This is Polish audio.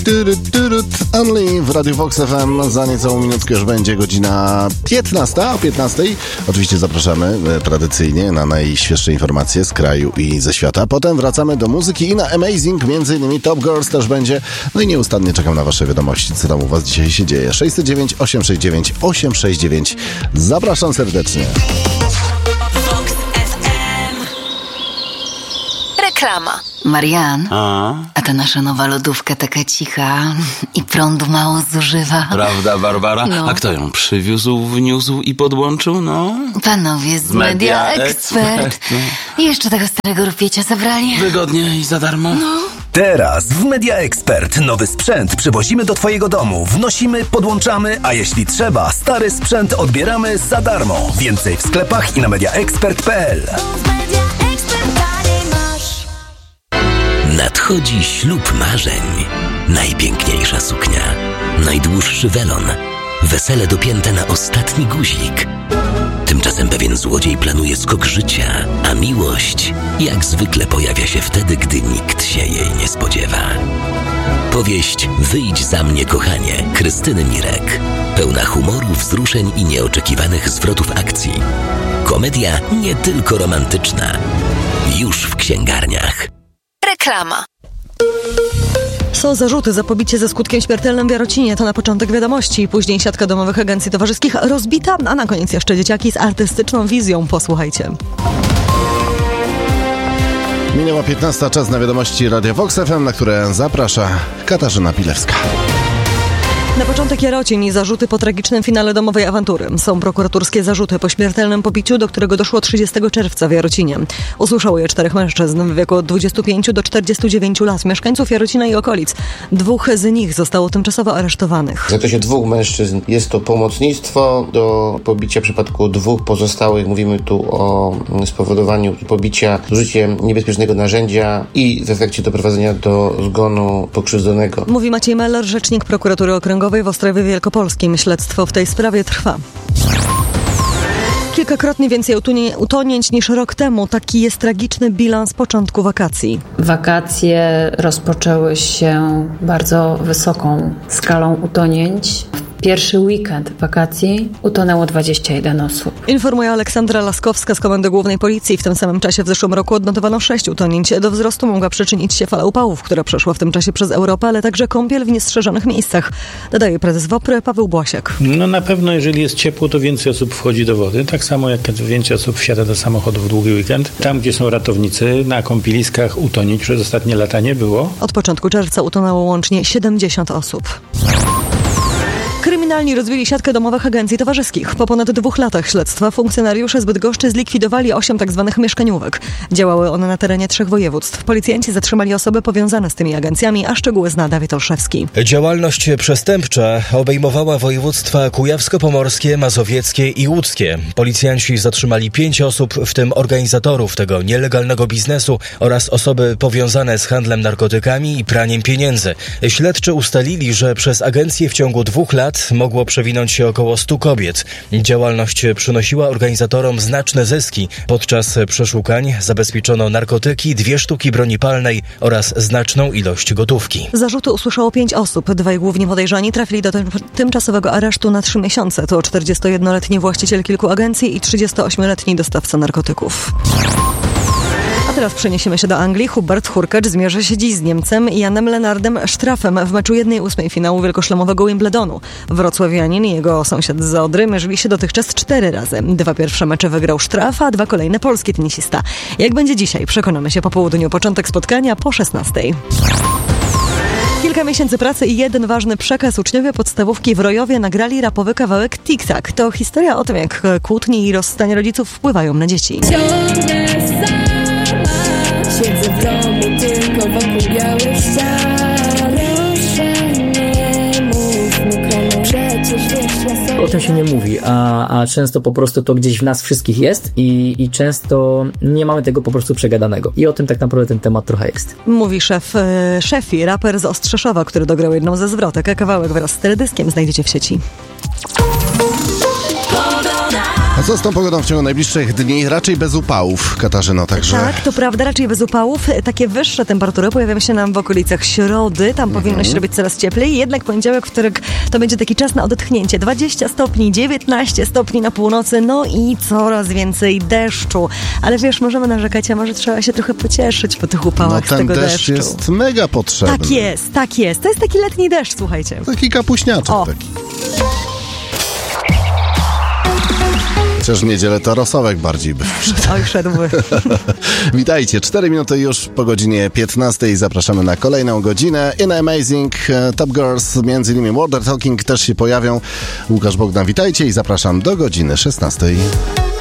Only w Radio Vox FM. Za niecałą minutkę już będzie godzina 15. O 15. Oczywiście zapraszamy tradycyjnie na najświeższe informacje z kraju i ze świata. Potem wracamy do muzyki i na Amazing, między innymi Top Girls też będzie. No i nieustannie czekam na wasze wiadomości, co tam u was dzisiaj się dzieje. 609 869 869. Zapraszam serdecznie. Reklama. Marian, a ta nasza nowa lodówka taka cicha i prądu mało zużywa. Prawda, Barbara? No. A kto ją przywiózł, wniósł i podłączył? No, panowie z Media Expert. I jeszcze tego starego rupiecia zabrali. Wygodnie i za darmo. No. Teraz w Media Expert nowy sprzęt przywozimy do twojego domu. Wnosimy, podłączamy, a jeśli trzeba, stary sprzęt odbieramy za darmo. Więcej w sklepach i na mediaexpert.pl. Nadchodzi ślub marzeń. Najpiękniejsza suknia, najdłuższy welon, wesele dopięte na ostatni guzik. Tymczasem pewien złodziej planuje skok życia, a miłość jak zwykle pojawia się wtedy, gdy nikt się jej nie spodziewa. Powieść Wyjdź za mnie, kochanie, Krystyny Mirek. Pełna humoru, wzruszeń i nieoczekiwanych zwrotów akcji. Komedia nie tylko romantyczna. Już w księgarniach. Reklama. Są zarzuty za pobicie ze skutkiem śmiertelnym w Jarocinie. To na początek wiadomości. Później siatka domowych agencji towarzyskich rozbita, a na koniec jeszcze dzieciaki z artystyczną wizją. Posłuchajcie. Minęła 15, czas na wiadomości Radio Vox FM, na które zaprasza Katarzyna Pilewska. Na początek Jarocin i zarzuty po tragicznym finale domowej awantury. Są prokuratorskie zarzuty po śmiertelnym pobiciu, do którego doszło 30 czerwca w Jarocinie. Usłyszało je 4 mężczyzn w wieku od 25 do 49 lat, mieszkańców Jarocina i okolic. 2 z nich zostało tymczasowo aresztowanych. W zakresie 2 mężczyzn jest to pomocnictwo do pobicia. W przypadku 2 pozostałych mówimy tu o spowodowaniu pobicia użyciem niebezpiecznego narzędzia i w efekcie doprowadzenia do zgonu pokrzywdzonego. Mówi Maciej Meller, rzecznik prokuratury okręgowej w Ostrowie Wielkopolskim. Śledztwo w tej sprawie trwa. Kilkakrotnie więcej utonięć niż rok temu. Taki jest tragiczny bilans początku wakacji. Wakacje rozpoczęły się bardzo wysoką skalą utonięć. W pierwszy weekend wakacji utonęło 21 osób. Informuje Aleksandra Laskowska z Komendy Głównej Policji. W tym samym czasie w zeszłym roku odnotowano 6 utonięć. Do wzrostu mogła przyczynić się fala upałów, która przeszła w tym czasie przez Europę, ale także kąpiel w niestrzeżonych miejscach. Dodaje prezes WOPR Paweł Błasiak. No na pewno, jeżeli jest ciepło, to więcej osób wchodzi do wody. Tak samo jak więcej osób wsiada do samochodu w długi weekend. Tam, gdzie są ratownicy, na kąpieliskach utonięć przez ostatnie lata nie było. Od początku czerwca utonęło łącznie 70 osób. Kryminalni rozwili siatkę domowych agencji towarzyskich. Po ponad 2 latach śledztwa funkcjonariusze z Bydgoszczy zlikwidowali 8 tzw. mieszkaniówek. Działały one na terenie 3 województw. Policjanci zatrzymali osoby powiązane z tymi agencjami, a szczegóły zna Dawid Olszewski. Działalność przestępcza obejmowała województwa kujawsko-pomorskie, mazowieckie i łódzkie. Policjanci zatrzymali 5 osób, w tym organizatorów tego nielegalnego biznesu oraz osoby powiązane z handlem narkotykami i praniem pieniędzy. Śledczy ustalili, że przez agencję w ciągu 2 lat mogło przewinąć się około 100 kobiet. Działalność przynosiła organizatorom znaczne zyski. Podczas przeszukań zabezpieczono narkotyki, 2 sztuki broni palnej oraz znaczną ilość gotówki. Zarzuty usłyszało 5 osób. 2 głównie podejrzani trafili do tymczasowego aresztu na 3 miesiące. To 41-letni właściciel kilku agencji i 38-letni dostawca narkotyków. A teraz przeniesiemy się do Anglii. Hubert Hurkacz zmierzy się dziś z Niemcem Janem Lennardem Straffem w meczu 1/8 finału wielkoszlemowego Wimbledonu. Wrocławianin i jego sąsiad z Odry mierzyli się dotychczas 4 razy. 2 pierwsze mecze wygrał Straff, a 2 kolejne polski tenisista. Jak będzie dzisiaj? Przekonamy się po południu. Początek spotkania po 16:00. Kilka miesięcy pracy i 1 ważny przekaz. Uczniowie podstawówki w Rojowie nagrali rapowy kawałek Tik-Tak. To historia o tym, jak kłótnie i rozstanie rodziców wpływają na dzieci. Siedzę w domu, tylko wokół białych ścian. Proszę nie mów nikomu, przecież wiesz, ja sobie... O tym się nie mówi, a często po prostu to gdzieś w nas wszystkich jest i często nie mamy tego po prostu przegadanego. I o tym tak naprawdę ten temat trochę jest. Mówi Szefi, raper z Ostrzeszowa, który dograł jedną ze zwrotek, a kawałek wraz z teledyskiem znajdziecie w sieci. A co z tą pogodą w ciągu najbliższych dni? Raczej bez upałów, Katarzyno, także... Tak, to prawda, raczej bez upałów. Takie wyższe temperatury pojawiają się nam w okolicach środy. Tam powinno się robić coraz cieplej. Jednak poniedziałek, wtorek to będzie taki czas na odetchnięcie. 20 stopni, 19 stopni na północy, no i coraz więcej deszczu. Ale wiesz, możemy narzekać, a może trzeba się trochę pocieszyć po tych upałach z tego deszczu. Ten deszcz jest mega potrzebny. Tak jest, tak jest. To jest taki letni deszcz, słuchajcie. Taki kapuśniaczek taki. Chociaż w niedzielę to rosołek bardziej by wszedł. Oj, szedłby. Witajcie, 4 minuty już po godzinie 15. Zapraszamy na kolejną godzinę. In Amazing, Top Girls, między innymi Water Talking też się pojawią. Łukasz Bogdan, witajcie i zapraszam do godziny 16.